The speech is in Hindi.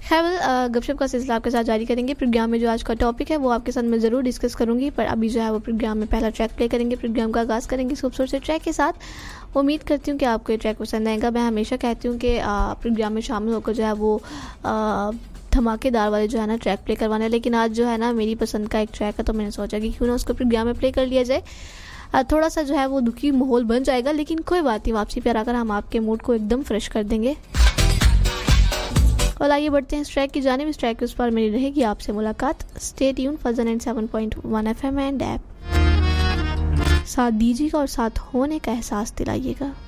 खैर गपशप का सिलसिला आपके साथ जारी करेंगे। प्रोग्राम में जो आज का टॉपिक है वो आपके साथ मैं ज़रूर डिस्कस करूंगी, पर अभी जो है वो प्रोग्राम में पहला ट्रैक प्ले करेंगे। प्रोग्राम का आगाज़ करेंगे इस खूबसूरत से ट्रैक के साथ। उम्मीद करती हूँ कि आपको ये ट्रैक पसंद आएगा। मैं हमेशा कहती हूँ कि प्रोग्राम में शामिल होकर जो है वो धमाकेदार वाले जो है ना ट्रैक प्ले करवाना है, लेकिन आज जो है ना मेरी पसंद का एक ट्रैक है, तो मैंने सोचा कि क्यों ना उसको प्रोग्राम में प्ले कर लिया जाए। थोड़ा सा जो है वो दुखी माहौल बन जाएगा, लेकिन कोई बात नहीं, वापसी पे आकर हम आपके मूड को एकदम फ्रेश कर देंगे। और आइए बढ़ते हैं इस ट्रैक की जानिब। इस ट्रैक के उस पर मेरी रहेगी आपसे मुलाकात। Stay tune फजन 7.1 FM and app. साथ दीजिएगा और साथ होने का एहसास दिलाइएगा।